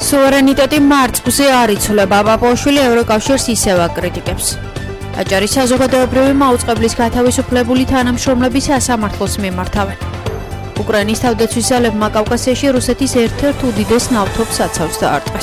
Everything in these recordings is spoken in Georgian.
სუვერენიტეტი მარწყვზე არ იცვლება, პაპუაშვილი ევროკავშირს ისევ აკრიტიკებს. აჭარის საზოგადოებრივი მაუწყებლის გათავისუფლებული თანამშრომლები სასამართლოს მიმართავენ. უკრაინის თავდაცვის ძალებმა კავკასიაში რუსეთის ერთ-ერთ უდიდეს ნავთობს აცავს დაარტყეს.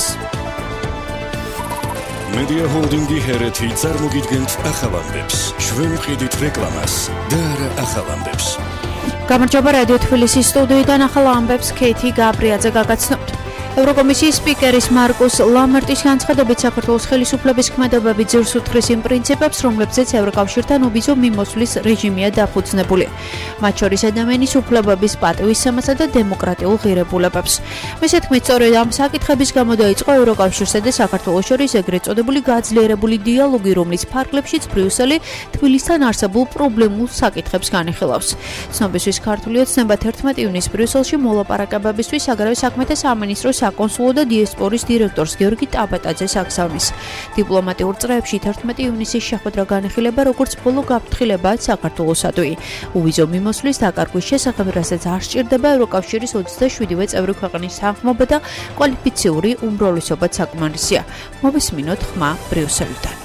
Media Holdingi Hereti წარმოგიდგენთ ახალამდებს. ჩვენ ვყიდით რეკლამას და არა ახალამდებს. გამარჯობა რადიო თბილისის სტუდიიდან ახალ ამბებს ქეითი გაბრიაძე გაგაცნობთ. ევროკომისიის სპიკერის მარკუს ლამერტის განცხადებით საქართველოს ხელისუფლების ქმედებები ძირს უთხრეს იმ პრინციპებს, რომლებზეც ევროკავშირთან უბიზო მიმოსვლის რეჟიმია დაფუძნებული. მათ შორის ადამიანის უფლებების პატივისცემასა და დემოკრატიულ ღირებულებებს. მისი თქმით, სწორედ ამ საკითხების გამო დაიწყო ევროკავშირსა და საქართველოს შორის ეგრეთ წოდებული გაძლიერებული დიალოგი, რომლის ფარგლებშიც ბრიუსელი თბილისთან არსებულ პრობლემულ საკითხებს განიხილავს. ცნობისთვის ქართული ოცნება 11 ივნისს ბრიუსელში მოლაპარაკებებისთვის საგარეო საქმეთა სამინისტროს საკონსულო და დიასპორის დირექტორს გიორგი ტაბატაძეს აღსავნის. დიპლომატიურ წრეებში 11 ივნისის შეხვედრა განიხილება როგორც ბოლო გაფრთხილებაა საქართველოსადმი. უბიზო მიმოსვლის დაკარგვის შესახებ, რასაც არ სჭირდება ევროკავშირის 27-ვე წევრი ქვეყნის თანხმობა და კვალიფიციური უმრავლესობა საკმარისია. მოვისმინოთ ხმა ბრიუსელიდან.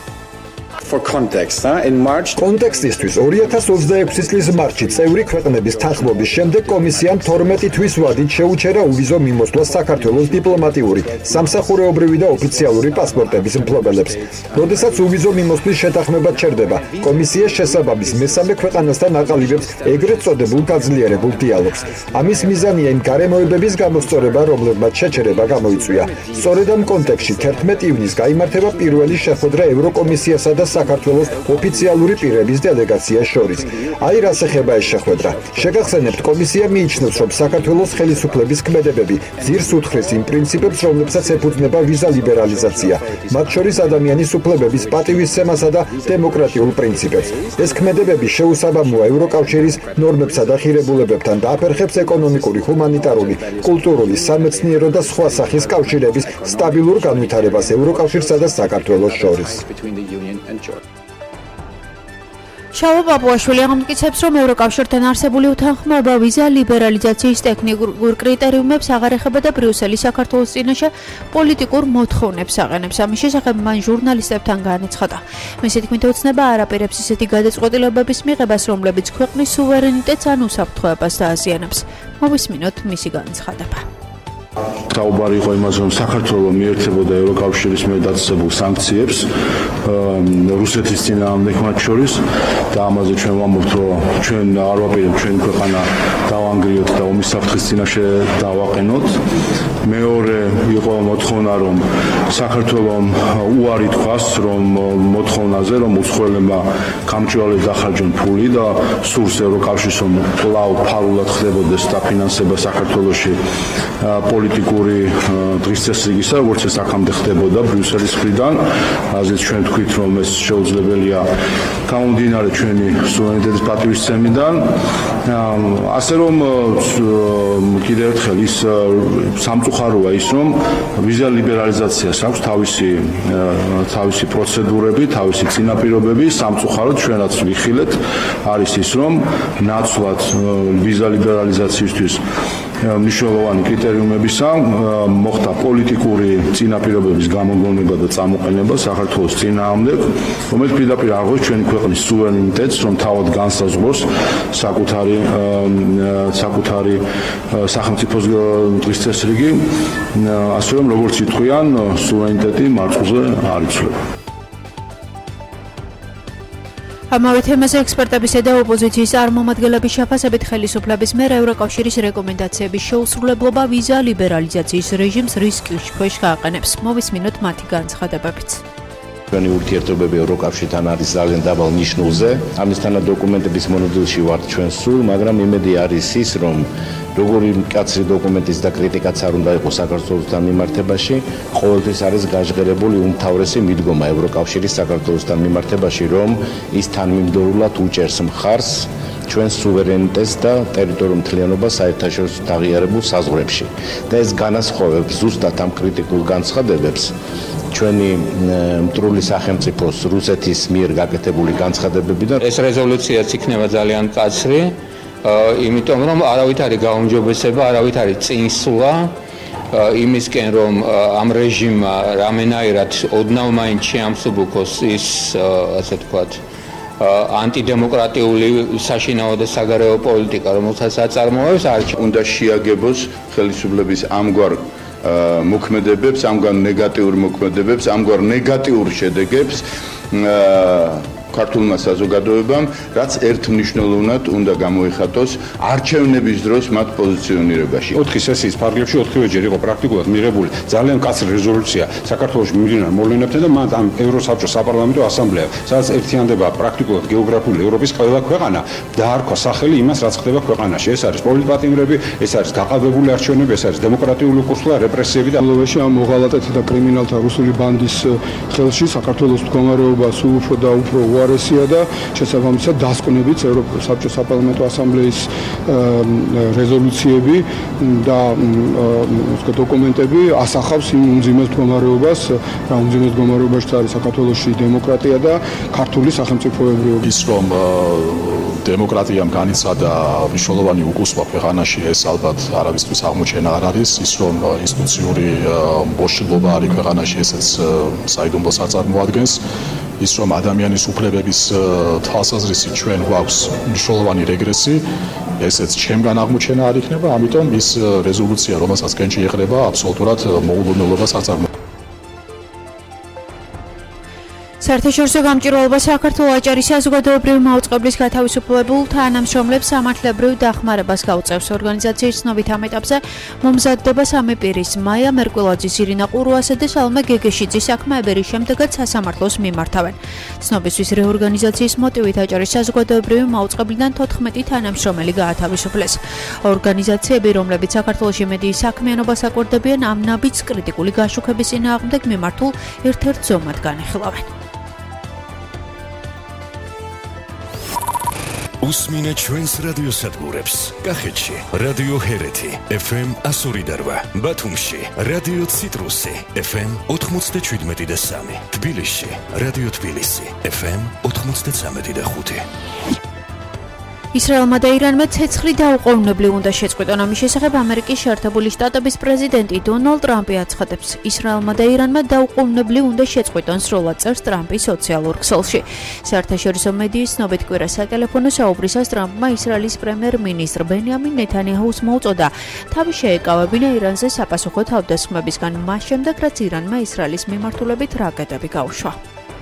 კონტექსტისთვის 2026 წლის მარტში წევრი ქვეყნების თანხმობის შემდეგ კომისიამ 12 თვის ვადით შეუჩერა uvizო მიმოსვლას საქართველოს დიპლომატიური, სამსახურეობრივი და ოფიციალური პასპორტების მფლობელებს. როდესაც uvizო მიმოსვლის შეთანხმება ჩერდება, კომისია შესაბამის მესამე ქვეყანასთან აყალიბებს ეგრეთ წოდებულ გაძლიერებულ დიალოგს. ამის მიზანია იმ გარემოებების გამოსწორება, რომლებმაც შეჩერება გამოიწვია. სწორედ ამ კონტექსტში 11 ივნისს გაიმართება პირველი შეხვედრა ევროკომისიასა და საქართველოს ოფიციალური პირების დელეგაციას შორის. აი რას ეხება ეს შეხვედრა. შეგახსენებთ, კომისია მიიჩნევს, რომ საქართველოს ხელისუფლების ქმედებები ძირს უთხრეს იმ პრინციპებს, რომლებსაც ეფუძნება ვიზა ლიბერალიზაცია, მათ შორის ადამიანის უფლებების პატივისცემასა და დემოკრატიულ პრინციპებს. ეს ქმედებები შეუსაბამოა ევროკავშირის ნორმებსა და ღირებულებებთან და აფერხებს ეკონომიკური, ჰუმანიტარული, კულტურული, სამეცნიერო და სხვა სახის კავშირების სტაბილურ განვითარებას ევროკავშირსა და საქართველოს შორის. შავა პაპუაშვილი ამტკიცებს, რომ ევროკავშირთან არსებული უთანხმოება ვიზა ლიბერალიზაციის ტექნიკურ კრიტერიუმებს აღარ ეხება და ბრიუსელი საქართველოს წინაშე პოლიტიკურ მოთხოვნებს აყენებს. ამის შესახებ მან ჟურნალისტებთან განაცხადა. მისი თქმით, ოცნება არ აპირებს ისეთი გადაწყვეტილებების მიღებას, რომლებიც ქვეყნის სუვერენიტეტს ან უსაფრთხოებას დააზიანებს. მოვისმინოთ მისი განცხადება. საუბარი იყო იმაზე, რომ საქართველოს მიერთებოდა ევროკავშირის მიერ დაწესებულ სანქციებს რუსეთის წინააღმდეგ მათ შორის და ამაზე ჩვენ ვამბობთ, რომ ჩვენ არ ვაპირებთ ჩვენი ქვეყანა დავანგრიოთ და ომის საფრთხის წინაშე დავაყენოთ. მეორე იყო მოთხოვნა, რომ საქართველოს უარი თქვას, რომ მოთხოვნაზე, რომ უცხოელებმა გამჭვირვალედ დახარჯონ ფული და სურს ევროკავშირს, რომ კვლავ ფარულად ხდებოდეს დაფინანსება საქართველოში პოლიტიკური დღის წესრიგისა, როგორც ეს აქამდე ხდებოდა ბრიუსელის მხრიდან, რაზეც ჩვენ თქვით, რომ ეს შეუძლებელია გამომდინარე ჩვენი სუვერენიტეტის პატივისცემიდან. ასე რომ კიდევ ერთხელ ის სამწუხაროა ის, რომ ვიზა ლიბერალიზაციას აქვს თავისი პროცედურები, თავისი წინაპირობები. სამწუხაროდ ჩვენაც ვიხილეთ არის ის, რომ ნაცვლად ვიზა ლიბერალიზაციისთვის მნიშვნელოვანი კრიტერიუმებისა მოხდა პოლიტიკური წინაპირობების გამოგონება და წამოყენება საქართველოს წინააღმდეგ, რომელიც პირდაპირ აღოს ჩვენი ქვეყნის სუვერენიტეტს, რომ თავად განსაზღვროს საკუთარი სახელმწიფოს დღის წესრიგი, ასე რომ როგორც იტყვიან, სუვერენიტეტი მარწყვლზე არ იცვლება. ამავე თემაზე ექსპერტებისა და ოპოზიციის წარმომადგენლების შეფასებით ხელისუფლების მიერ ევროკავშირის რეკომენდაციების შეუსრულებლობა ვიზა ლიბერალიზაციის რეჟიმს რისკის ქვეშ გააყენებს. მოვისმინოთ მათი განცხადებებიც. ჩვენი ურთიერთობები ევროკავშირთან არის ძალიან დაბალ ნიშნულზე. ამისთანა დოკუმენტების მონოდილში ვართ ჩვენ სულ, მაგრამ იმედი არის ის, რომ როგორი მკაცრი დოკუმენტის და კრიტიკაც არ უნდა იყოს საქართველოსთან მიმართებაში, ყოველთვის არის გაჟღერებული უმთავრესი მიდგომა ევროკავშირის საქართველოსთან მიმართებაში, რომ ის თანმიმდევრულად უჭერს მხარს ჩვენს სუვერენიტეტს და ტერიტორიულ მთლიანობას საერთაშორისო აღიარებულ საზღვრებში. და ეს განასხვავებს ზუსტად ამ კრიტიკულ განცხადებებს ჩვენი მტრული სახელმწიფოს რუსეთის მიერ გაკეთებული განცხადებებიდან. ეს რეზოლუციაც იქნება ძალიან მკაცრი, იმიტომ რომ არავითარი გაუმჯობესება, არავითარი წინსვლა იმისკენ რომ ამ რეჟიმმა რამენაირად ოდნავ მაინც შეამსუბუქოს ის ასე თქვათ ანტიდემოკრატიული საშინაო და საგარეო პოლიტიკა, რომელსაც აწარმოებს, უნდა შეაგებოს ხელისუფლების ამგვარ მოქმედებებს, ამგვარ ნეგატიურ მოქმედებებს, ამგვარ ნეგატიურ შედეგებს ქართულმა საზოგადოებამ, რაც ერთმნიშვნელოვნად უნდა გამოიხატოს არჩევნების დროს მათ პოზიციონირებაში. 4 სესიის ფარგლებში 4-ვეჯერ იყო პრაქტიკულად მიღებული ძალიან მკაცრი რეზოლუცია საქართველოს მიმდინარე მოვლენებთან და მათ ამ ევროსაბჭოს საპარლამენტო ასამბლეა, სადაც ერთიანდება პრაქტიკულად გეოგრაფიული ევროპის ყველა ქვეყანა დაარქვა სახელი იმას, რაც ხდება ქვეყანაში. ეს არის პოლიტპატიმრები, ეს არის გაყალბებული არჩევნები, ეს არის დემოკრატიული კურსი და რეპრესიები და ლოვეში ამ მოღალატეთა და კრიმინალთა რუსული ბანდის ხელში საქართველოს მდგომარეობა სულ უფრო და უფრო უარესია და შესაბამისად დასკვნებით ევროპის საბჭოს საპარლამენტო ასამბლეის რეზოლუციები და დოკუმენტები ასახავს იმ უმძიმეს მდგომარეობას, რა უმძიმეს მდგომარეობაში არის საქართველოში დემოკრატია და ქართული სახელმწიფოებრიობა. ის რომ დემოკრატიამ განიცადა მნიშვნელოვანი უკუსვა ქვეყანაში, ეს ალბათ არავისთვის აღმოჩენა არ არის. ის რომ ინსტიტუციური მოშლობა არის ქვეყანაში, ესეც საიდუმლოს არ წარმოადგენს. ის რომ ადამიანის უფლებების თვალსაზრისით ჩვენ გვაქვს მნიშვნელოვანი რეგრესი, ესეც ჩემგან აღმოჩენა არ იქნება, ამიტომ ის რეზოლუცია, რომელსაც კენჭი ეყრება, აბსოლუტურად მოულოდნელობას აწარმოებს. საერთაშორისო გამჭირვალობა საქართველოს აჭარის საზოგადოებრივი მაუწყებლის გათავისუფლებულ თანამშრომლებს სამართლებრივ დახმარებას გაუწევს. ორგანიზაციის ცნობით ამ ეტაპზე მომზადდება სამი პირის მაია მერკველაძის, ირინა ყურუასა და სალომე გეგეშიძის საქმეები, რის შემდეგაც სასამართლოს მიმართავენ. ცნობისთვის რეორგანიზაციის მოტივით აჭარის საზოგადოებრივი მაუწყებლიდან 14 თანამშრომელი გაათავისუფლეს. ორგანიზაციები, რომლებიც საქართველოში მედიის საქმიანობას აკვირდებიან, ამ ნაბიჯს კრიტიკული გაშუქების წინააღმდეგ მიმართულ ერთ-ერთ ზომად განიხილავენ. უსმინე ჩვენს რადიოსადგურებს. კახეთში რადიო ჰერეთი FM 102.8, ბათუმში რადიო ციტრუსი FM 97.3, თბილისში რადიო თბილისი FM 93.5. ისრაელმა და ირანმა ცეცხლი დაუყოვნებლივ უნდა შეწყვიტონ. ამის შესახებ ამერიკის შეერთებული შტატების პრეზიდენტი დონალდ ტრამპი აცხადებს, ისრაელმა და ირანმა დაუყოვნებლივ უნდა შეწყვიტონ, სრულად წერს ტრამპი სოციალურ ქსელში. საერთაშორისო მედიის ცნობით კვირა სატელეფონო საუბრისას ტრამპმა ისრაელის პრემიერ-მინისტრ ბენიამინ ნეთანიაჰუს მოუწოდა თავი შეეკავებინა ირანზე საპასუხო თავდასხმებისგან, მას შემდეგ რაც ირანმა ისრაელის მიმართულებით რაკეტები გაუშვა.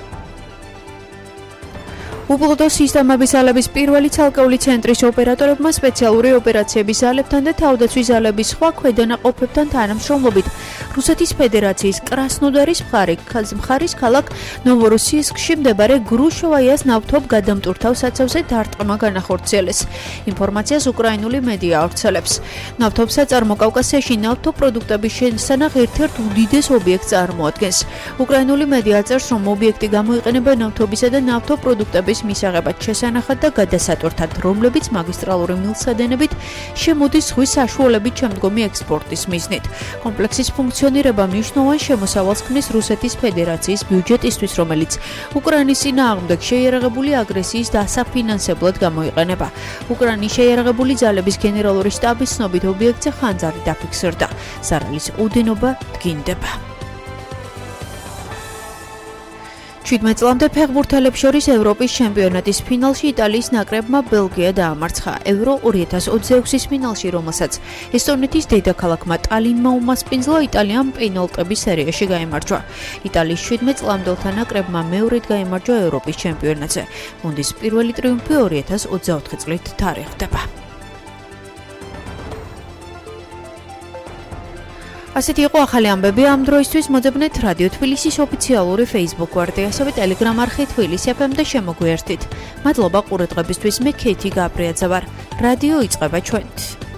უპილოტო სისტემების ძალების პირველი ცალკეული ცენტრის ოპერატორებმა სპეციალური ოპერაციების ძალებთან და თავდაცვის ძალების სხვა ქვედანაყოფებთან თანამშრომლობით რუსეთის ფედერაციის კრასნოდარის მხარის ქალაქ ნოვოროსიისკში მდებარე გრუშოვაიას ნავთობ გადამტურთავ საცავზე დარტყმა განახორციელეს. ინფორმაციას უკრაინული მედია ავრცელებს. ნავთობსაწარმო კავკასიაში ნავთობპროდუქტების შესანახ ერთ-ერთ უდიდეს ობიექტს წარმოადგენს. უკრაინული მედია წერს, რომ ობიექტი გამოიყენება ნავთობისა და ნავთობპროდუქტების მისაღებად შესანახად და გადასატვირთად, რომლებიც მაგისტრალური მილსადენებით შემოდის ზღვის საშუალებით შემდგომი ექსპორტის მიზნით. კომპლექსის ფუნქციონირება მნიშვნელოვან შემოსავალს ქმნის რუსეთის ფედერაციის ბიუჯეტისთვის, რომელიც უკრაინის წინააღმდეგ შეიარაღებული აგრესიის დასაფინანსებლად გამოიყენება. უკრაინის შეიარაღებული ძალების გენერალური შტაბის ცნობით ობიექტზე ხანძარი დაფიქსირდა. ზარალის უდინობა დგინდება. 17 წლამდე ფეხბურთელებს შორის ევროპის ჩემპიონატის ფინალში იტალიის ნაკრებმა ბელგია დაამარცხა. ევრო 2026-ის ფინალში, რომელსაც ესტონეთის დედაქალაქმა ტალინმა უმასპინძლა, იტალიამ პენალტების სერიაში გაიმარჯვა. იტალიის 17 წლამდელთა ნაკრებმა მეორედ გაიმარჯვა ევროპის ჩემპიონატზე. გუნდის პირველი ტრიუმფი 2024 წლით თარიღდება. ასეთი იყო ახალი ამბები ამ დროისთვის. მოძებნეთ რადიო თბილისის ოფიციალური Facebook გვერდი, ასევე Telegram არხი თბილისი FM და შემოგვიერთით. მადლობა ყურადღებისთვის. მე ქეითი გაბრიაძე ვარ. რადიო იწყება ჩვენით.